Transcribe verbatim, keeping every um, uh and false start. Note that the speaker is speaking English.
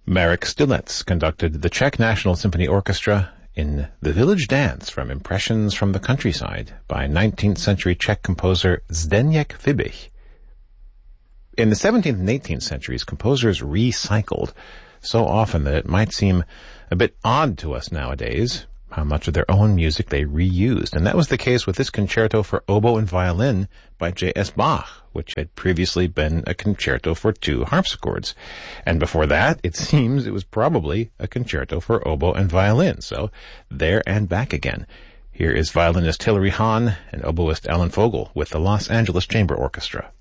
Marek Stulec conducted the Czech National Symphony Orchestra in The Village Dance from Impressions from the Countryside by nineteenth century Czech composer Zdeněk Fibich. In the seventeenth and eighteenth centuries, composers recycled so often that it might seem a bit odd to us nowadays how much of their own music they reused. And that was the case with this concerto for oboe and violin by J S Bach, which had previously been a concerto for two harpsichords. And before that, it seems it was probably a concerto for oboe and violin. So there and back again. Here is violinist Hilary Hahn and oboist Alan Fogel with the Los Angeles Chamber Orchestra.